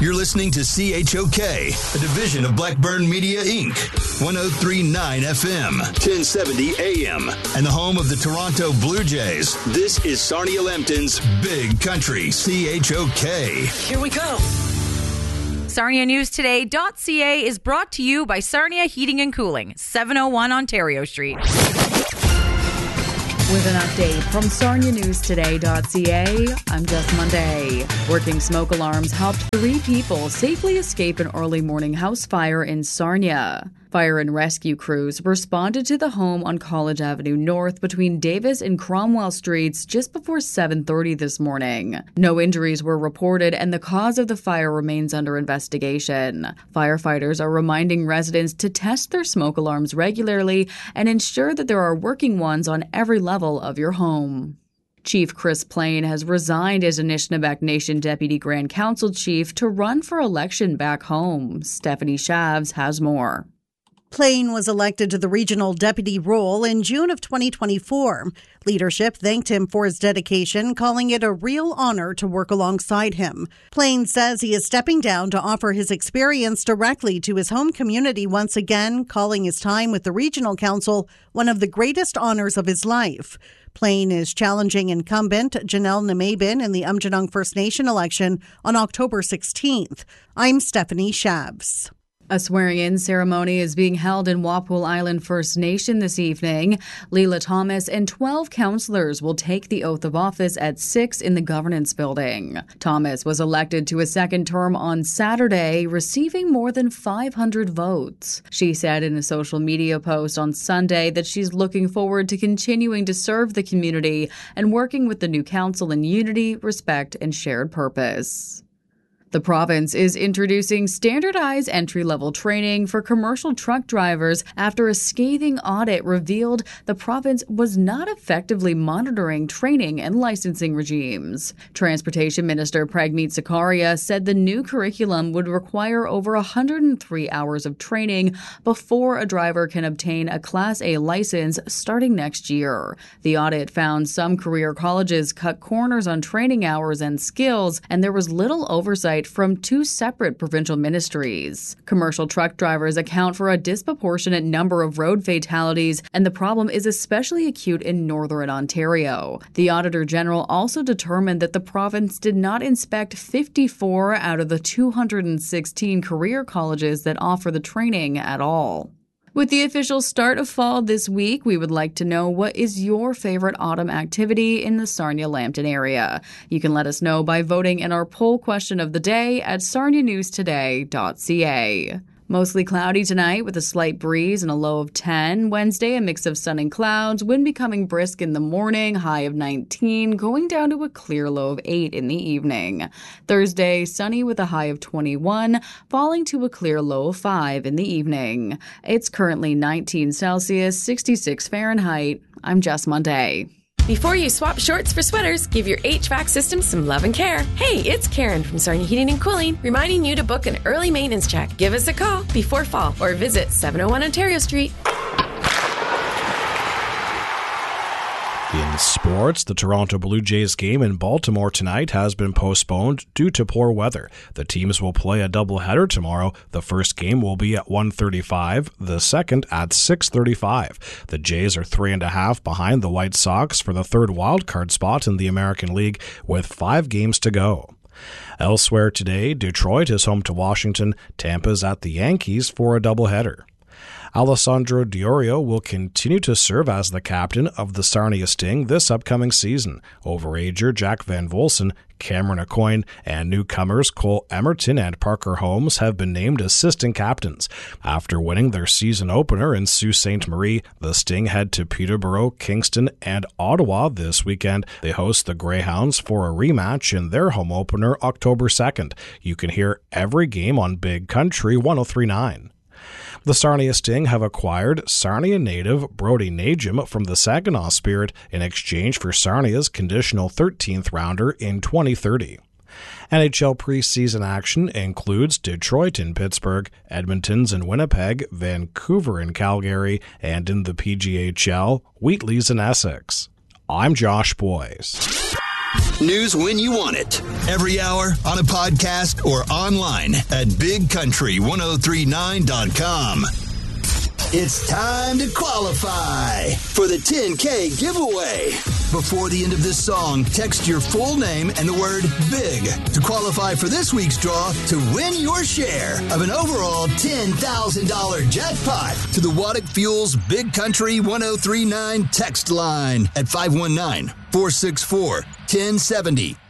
You're listening to CHOK, a division of Blackburn Media, Inc., 103.9 FM, 1070 AM, and the home of the Toronto Blue Jays. This is Sarnia Lambton's Big Country, CHOK. Here we go. SarniaNewsToday.ca is brought to you by Sarnia Heating and Cooling, 701 Ontario Street. With an update from SarniaNewsToday.ca, I'm Jess Monday. Working smoke alarms helped 3 people safely escape an early morning house fire in Sarnia. Fire and rescue crews responded to the home on College Avenue North between Davis and Cromwell Streets just before 7:30 this morning. No injuries were reported and the cause of the fire remains under investigation. Firefighters are reminding residents to test their smoke alarms regularly and ensure that there are working ones on every level of your home. Chief Chris Plain has resigned as Anishinaabe Nation Deputy Grand Council Chief to run for election back home. Stephanie Shavs has more. Plain was elected to the regional deputy role in June of 2024. Leadership thanked him for his dedication, calling it a real honor to work alongside him. Plain says he is stepping down to offer his experience directly to his home community once again, calling his time with the regional council one of the greatest honors of his life. Plain is challenging incumbent Janelle Namabin in the Aamjiwnaang First Nation election on October 16th. I'm Stephanie Shavs. A swearing-in ceremony is being held in Walpole Island First Nation this evening. Leela Thomas and 12 councillors will take the oath of office at 6 in the governance building. Thomas was elected to a second term on Saturday, receiving more than 500 votes. She said in a social media post on Sunday that she's looking forward to continuing to serve the community and working with the new council in unity, respect, and shared purpose. The province is introducing standardized entry-level training for commercial truck drivers after a scathing audit revealed the province was not effectively monitoring training and licensing regimes. Transportation Minister Pragmeet Sarkaria said the new curriculum would require over 103 hours of training before a driver can obtain a Class A license starting next year. The audit found some career colleges cut corners on training hours and skills, and there was little oversight from 2 separate provincial ministries. Commercial truck drivers account for a disproportionate number of road fatalities, and the problem is especially acute in Northern Ontario. The Auditor General also determined that the province did not inspect 54 out of the 216 career colleges that offer the training at all. With the official start of fall this week, we would like to know what is your favorite autumn activity in the Sarnia-Lambton area. You can let us know by voting in our poll question of the day at SarniaNewsToday.ca. Mostly cloudy tonight with a slight breeze and a low of 10. Wednesday, a mix of sun and clouds, wind becoming brisk in the morning, high of 19, going down to a clear low of 8 in the evening. Thursday, sunny with a high of 21, falling to a clear low of 5 in the evening. It's currently 19 Celsius, 66 Fahrenheit. I'm Jess Monday. Before you swap shorts for sweaters, give your HVAC system some love and care. Hey, it's Karen from Sarnia Heating and Cooling, reminding you to book an early maintenance check. Give us a call before fall or visit 701 Ontario Street. In sports, the Toronto Blue Jays game in Baltimore tonight has been postponed due to poor weather. The teams will play a doubleheader tomorrow. The first game will be at 1:35, the second at 6:35. The Jays are 3.5 behind the White Sox for the third wildcard spot in the American League with 5 games to go. Elsewhere today, Detroit is home to Washington. Tampa's at the Yankees for a doubleheader. Alessandro Diorio will continue to serve as the captain of the Sarnia Sting this upcoming season. Overager Jack Van Volsen, Cameron Aucoin, and newcomers Cole Emerton and Parker Holmes have been named assistant captains. After winning their season opener in Sault Ste. Marie, the Sting head to Peterborough, Kingston, and Ottawa this weekend. They host the Greyhounds for a rematch in their home opener October 2nd. You can hear every game on Big Country 103.9. The Sarnia Sting have acquired Sarnia native Brody Najim from the Saginaw Spirit in exchange for Sarnia's conditional 13th rounder in 2030. NHL preseason action includes Detroit and Pittsburgh, Edmonton's in Winnipeg, Vancouver and Calgary, and in the PGHL, Wheatley's in Essex. I'm Josh Boyce. News when you want it. Every hour on a podcast or online at bigcountry1039.com. It's time to qualify for the 10K giveaway. Before the end of this song, text your full name and the word BIG to qualify for this week's draw to win your share of an overall $10,000 jackpot to the Waddick Fuels Big Country 1039 text line at 519-464-1070.